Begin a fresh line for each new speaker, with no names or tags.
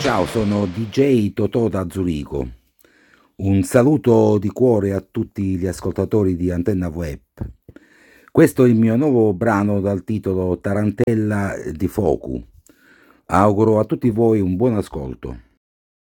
Ciao, sono DJ Totò da Zurigo. Un saluto di cuore a tutti gli ascoltatori di Antenna Web. Questo è il mio nuovo brano dal titolo Tarantella di Focu. Auguro a tutti voi un buon ascolto.